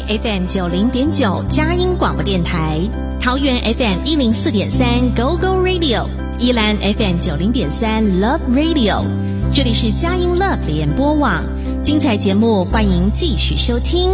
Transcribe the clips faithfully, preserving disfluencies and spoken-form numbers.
F M 九零点九佳音广播电台，桃园 F M 一零四点三 Go Go Radio， 宜兰 F M 九零点三 Love Radio。这里是佳音 Love 联播网，精彩节目欢迎继续收听。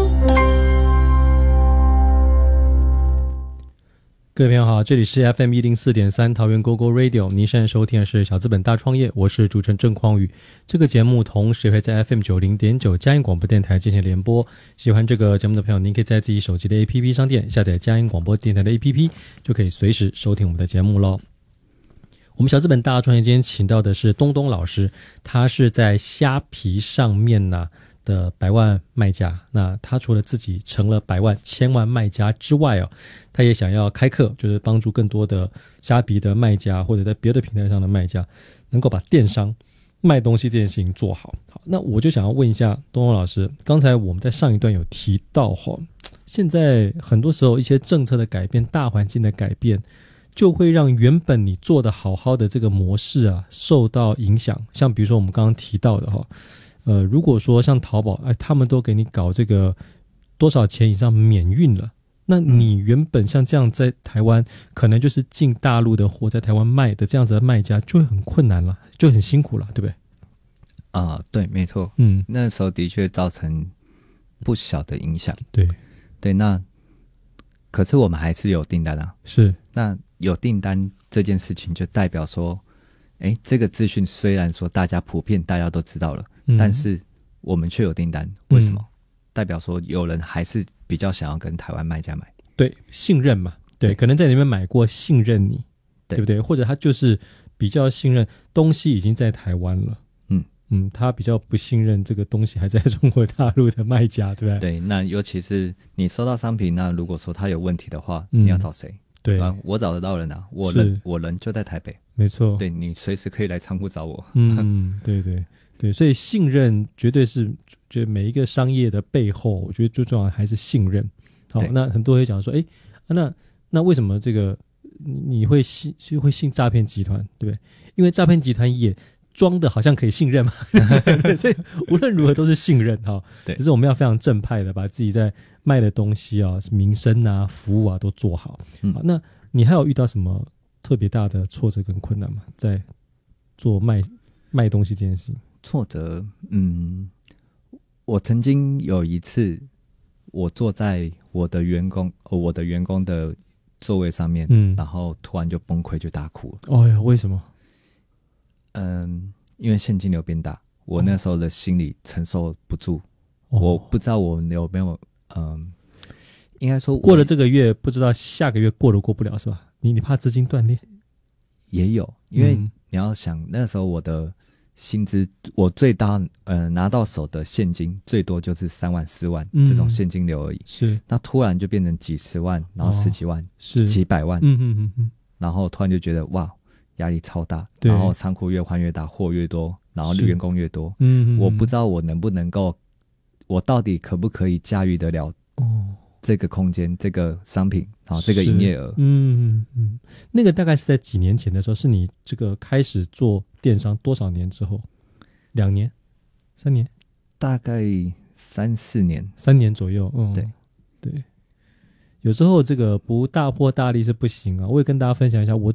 各位朋友好，这里是 F M 一零四点三 桃园 Go Go Radio， 您现在收听的是小资本大创业，我是主持人郑匡宇。这个节目同时也会在 F M 九零点九佳音广播电台进行联播。喜欢这个节目的朋友，您可以在自己手机的 A P P 商店下载佳音广播电台的 A P P， 就可以随时收听我们的节目咯。我们小资本大创业今天请到的是东东老师，他是在虾皮上面呢、啊的百万卖家，那他除了自己成了百万千万卖家之外哦，他也想要开课，就是帮助更多的虾皮的卖家或者在别的平台上的卖家能够把电商卖东西这件事情做好。好，那我就想要问一下东东老师，刚才我们在上一段有提到齁，现在很多时候一些政策的改变，大环境的改变，就会让原本你做的好好的这个模式啊受到影响。像比如说我们刚刚提到的齁，呃，如果说像淘宝，哎，他们都给你搞这个多少钱以上免运了，那你原本像这样在台湾，可能就是进大陆的货在台湾卖的这样子的卖家，就会很困难了，就很辛苦了，对不对？ 啊、呃，对，没错， 嗯， 那时候的确造成不小的影响。 对， 对，那可是我们还是有订单啊。 是， 那有订单这件事情，就代表说，哎，这个资讯虽然说大家普遍大家都知道了。 嗯、 但是我们却有订单，为什么、嗯？代表说有人还是比较想要跟台湾卖家买， 对，信任嘛， 对, 对，可能在里面买过，信任你， 对, 对不对？或者他就是比较信任东西已经在台湾了， 嗯嗯，他比较不信任这个东西还在中国大陆的卖家，对不对？ 对，那尤其是你收到商品，那如果说他有问题的话， 嗯、 你要找谁？ 对啊，我找得到人啊，我人我人就在台北， 没错， 对，你随时可以来仓库找我， 嗯，对对。对，所以信任绝对是，觉得每一个商业的背后，我觉得最重要的还是信任。好，那很多人会讲说，哎、啊，那那为什么这个你会信会信诈骗集团，对不对？因为诈骗集团也装的好像可以信任嘛，对，所以无论如何都是信任哈。对，只是我们要非常正派的把自己在卖的东西啊、民生啊、服务啊都做好。嗯，好，那你还有遇到什么特别大的挫折跟困难吗？在做卖卖东西这件事情？ 挫折，嗯，我曾经有一次，我坐在我的员工，呃、我的员工的座位上面，嗯，然后突然就崩溃，就大哭了。 哎呀，为什么？ 嗯，因为现金流变大，我那时候的心理承受不住，哦、我不知道我有没有，嗯，应该说过了这个月，不知道下个月过都过不了，是吧？你你怕资金断裂？ 也有，因为你要想，那时候我的薪资，我最大呃拿到手的现金最多就是三万四万、嗯、这种现金流而已。 是， 那突然就变成几十万，然后十几万，哦、是几百万， 嗯嗯嗯嗯， 然后突然就觉得哇，压力超大，然后仓库越换越大，货越多，然后员工越多，嗯, 嗯, 嗯，我不知道我能不能够，我到底可不可以驾驭得了哦这个空间、这个商品，然后这个营业额， 嗯嗯嗯，那个大概是在几年前的时候，是你这个开始做电商多少年之后？两年、三年？ 大概三四年， 三年左右。嗯， 对对。有时候这个不大破大立是不行啊。我也跟大家分享一下，我